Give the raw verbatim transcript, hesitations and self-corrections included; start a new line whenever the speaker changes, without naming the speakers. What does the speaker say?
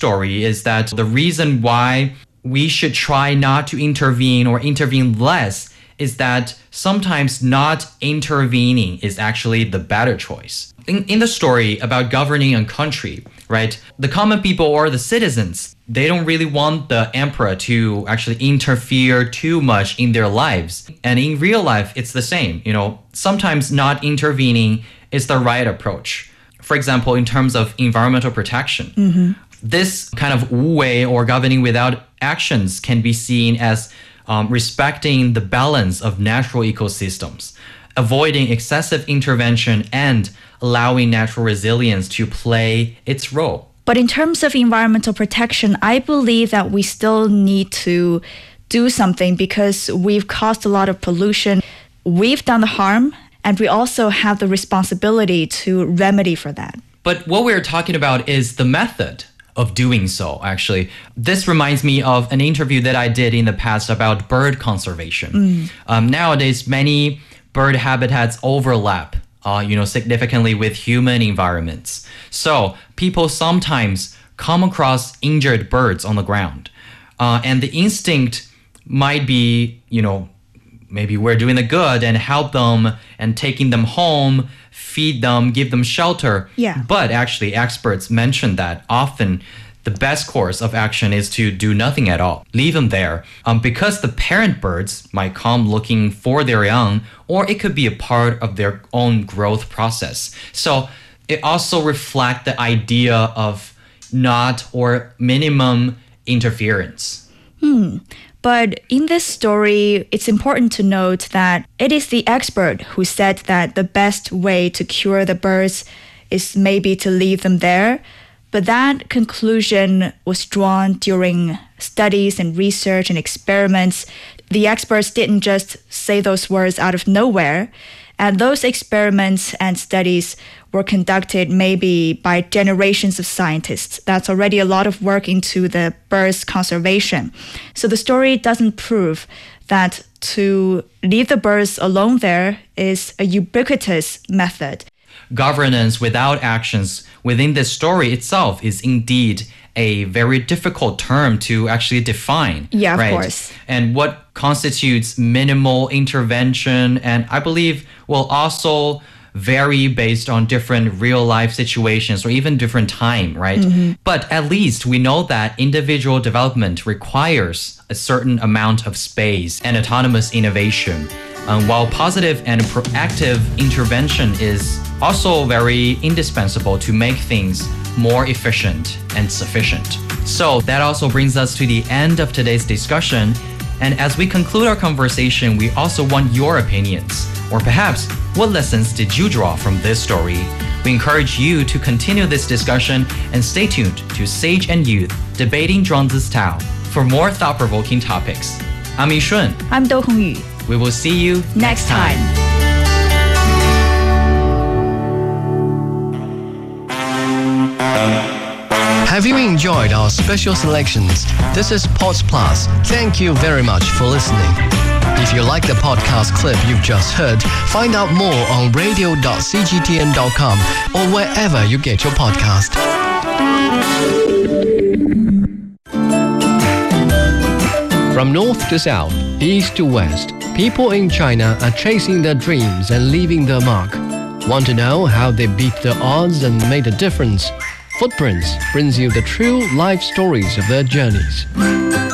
story is that the reason why we should try not to intervene or intervene less is that sometimes not intervening is actually the better choice. In, in the story about governing a country, right, the common people or the citizens, they don't really want the emperor to actually interfere too much in their lives. And in real life, it's the same. You know, sometimes not intervening is the right approach. For example, in terms of environmental protection, mm-hmm. this kind of wu wei or governing without actions can be seen as um, respecting the balance of natural ecosystems, avoiding excessive intervention, and allowing natural resilience to play its role.
But in terms of environmental protection, I believe that we still need to do something because we've caused a lot of pollution. We've done the harm, and we also have the responsibility to remedy for that.
But what we're talking about is the method of doing so, actually. This reminds me of an interview that I did in the past about bird conservation. Mm. Um, nowadays, many bird habitats overlap Uh, you know, significantly with human environments. So people sometimes come across injured birds on the ground. Uh, and the instinct might be, you know, maybe we're doing the good and help them and taking them home, feed them, give them shelter.
Yeah.
But actually, experts mention that often the best course of action is to do nothing at all. Leave them there um, because the parent birds might come looking for their young, or it could be a part of their own growth process. So it also reflects the idea of not or minimum interference.
Hmm. But in this story, it's important to note that it is the expert who said that the best way to cure the birds is maybe to leave them there. But that conclusion was drawn during studies and research and experiments. The experts didn't just say those words out of nowhere. And those experiments and studies were conducted maybe by generations of scientists. That's already a lot of work into the birds' conservation. So the story doesn't prove that to leave the birds alone there is a ubiquitous method.
Governance without actions within the story itself is indeed a very difficult term to actually define.
Yeah, of
right?
course.
And what constitutes minimal intervention, and I believe will also vary based on different real life situations or even different time, right? Mm-hmm. But at least we know that individual development requires a certain amount of space and autonomous innovation. Um, while positive and proactive intervention is also very indispensable to make things more efficient and sufficient. So that also brings us to the end of today's discussion. And as we conclude our conversation, we also want your opinions. Or perhaps, what lessons did you draw from this story? We encourage you to continue this discussion and stay tuned to Sage and Youth Debating Zhuangzi's Tao for more thought-provoking topics. I'm Yishun.
I'm Do Hongyu.
We will see you next,
next time.
time.
Have you enjoyed our special selections? This is Pods Plus. Thank you very much for listening. If you like the podcast clip you've just heard, find out more on radio dot c g t n dot com or wherever you get your podcast. From north to south, east to west, people in China are chasing their dreams and leaving their mark. Want to know how they beat the odds and made a difference? Footprints brings you the true life stories of their journeys.